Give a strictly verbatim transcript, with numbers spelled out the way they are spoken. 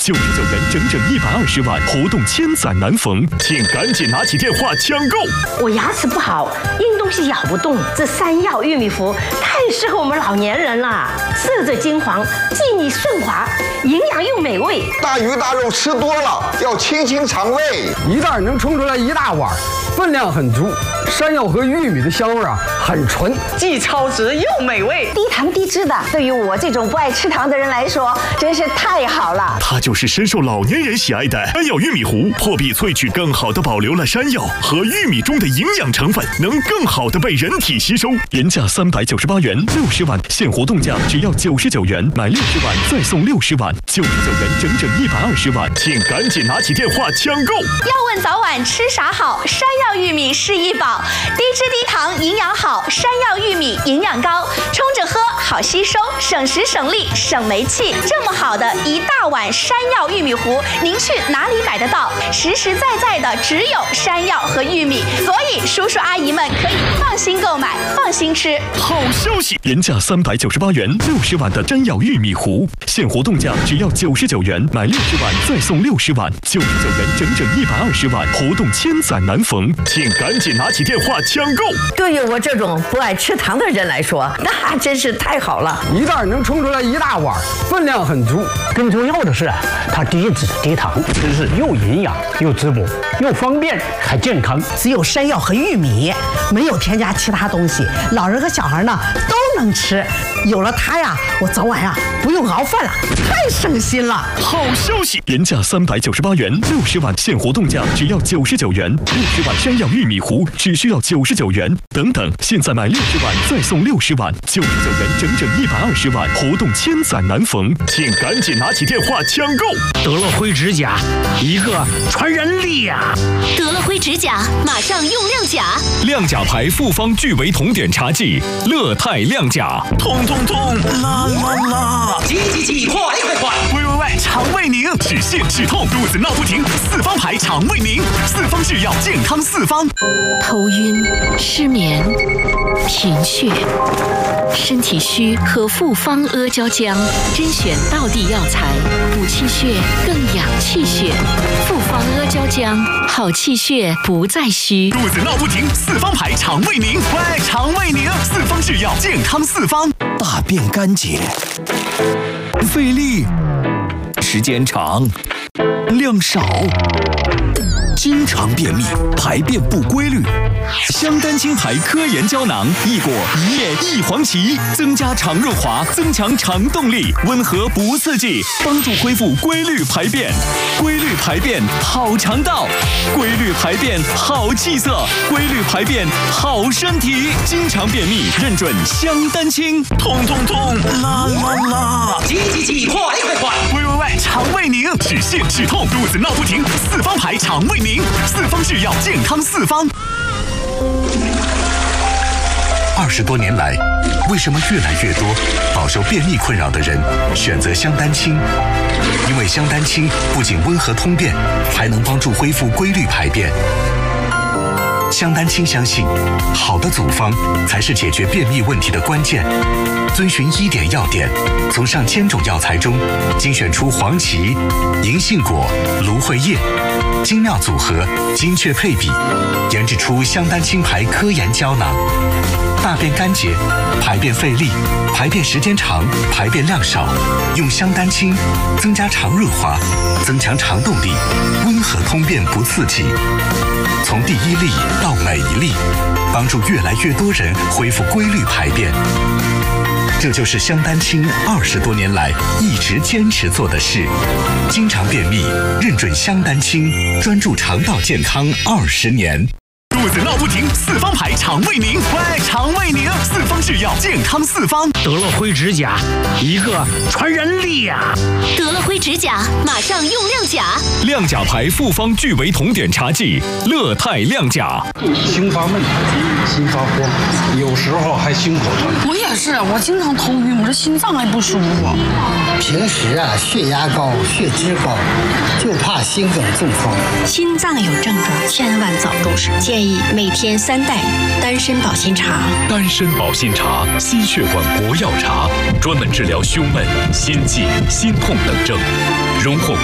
九十九元整整一百二十万，活动千载难逢，请赶紧拿起电话抢购。 我牙齿不好，硬东西咬不动，这山药玉米糊太适合我们老年人了，色泽金黄，细腻顺滑，营养又美味。 大鱼大肉吃多了要清清肠胃， 一袋能冲出来一大碗，分量很足。山药和玉米的香味啊很纯， 既超值又美味， 低糖低脂的，对于我这种不爱吃糖的人来说，真是太好了。 它就是深受老年人喜爱的山药玉米糊，破壁萃取更好的保留了山药和玉米中的营养成分，能更好的被人体吸收。原价三百九十八元，六十碗，现活动价只要九十九元，买六十碗再送六十碗，九十九元整整一百二十碗，请赶紧拿起电话抢购。 要问早晚吃啥好，山药玉米是一宝，低脂低糖，营养好，山药玉米营养高，冲着喝好吸收，省时省力省煤气。这么好的一大碗山药玉米糊，您去哪里买得到？实实在在的只有山药和玉米，所以叔叔阿姨们可以放心购买，放心吃。 好消息，原价三百九十八元，六十碗的山药玉米糊，现活动价只要九十九元，买六十碗再送六十碗，九十九元整整一百二十碗，活动千载难逢，请赶紧拿起电话抢购。 对于我这种不爱吃糖的人来说，那真是太好了。 一袋能冲出来一大碗，分量很足。 更重要的是，它低脂低糖，真是又营养又滋补，又方便还健康。 只有山药和玉米，没有添加其他东西，老人和小孩呢都能吃。有了它呀，我早晚呀不用熬饭了，太省心了。 好消息，原价三百九十八元，六十碗，现活动价只要九十九元，六十碗山药玉米糊只需要九十九元。等等，现在买六十碗再送六十碗，九十九元整整一百二十碗，活动千载难逢，请赶紧拿起电话抢购。 德乐辉指甲，一个传人力呀！ 德乐辉指甲，马上用亮甲。 亮甲牌复方聚维酮碘茶剂，乐泰亮甲，痛痛痛，啦啦啦， 挤挤挤，快快快！ 喂喂喂，肠胃宁，止泻止痛，肚子闹不停，四方牌肠胃宁，四方制药，健康四方。 头晕、失眠、贫血、身体虚，喝复方阿胶浆，甄选道地药材，补气血，更养气血。复方阿胶浆，好气血不再虚。 肚子闹不停，四方牌肠胃宁，喂，肠胃宁，四方制药，健康四方。 大便干结，费力，时间长，量少。经常便秘，排便不规律，香丹青牌科研胶囊，一果一叶一黄芪，增加肠润滑，增强肠动力，温和不刺激，帮助恢复规律排便。规律排便好肠道，规律排便好气色，规律排便好身体。经常便秘认准香丹青， 痛痛痛，啦啦啦， 挤挤挤，快快快！ 喂喂喂，肠胃宁，止泻止痛，肚子闹不停，四方牌肠胃宁，四方制药，健康四方。 二十多年来，为什么越来越多饱受便秘困扰的人选择香丹青？因为香丹青不仅温和通便，还能帮助恢复规律排便。香丹青相信，好的组方才是解决便秘问题的关键。遵循医典药典，从上千种药材中精选出黄芪、银杏果、芦荟叶，精妙组合，精确配比，研制出香丹青牌科研胶囊。大便干结、排便费力、排便时间长、排便量少，用香丹青增加肠润滑，增强肠动力，温和通便不刺激。从第一粒到每一粒，帮助越来越多人恢复规律排便。这就是香丹青二十多年来一直坚持做的事。经常便秘，认准香丹青，专注肠道健康二十年。 肚子闹不停，四方牌肠胃宁，喂，肠胃宁，四方制药，健康四方。 德乐辉指甲，一个传人力呀！ 德乐辉指甲，马上用亮甲。 亮甲牌复方聚维酮碘茶剂，乐泰亮甲。 心发闷，心发慌，有时候还心口疼。 我也是，我经常头晕，我这心脏还不舒服。 平时啊，血压高，血脂高，就怕心梗中风。 心脏有症状，千万早重视。建议每天三袋丹参保心茶。 丹参保心茶，心血管国药茶，专门治疗胸闷、心悸、心痛等症，荣获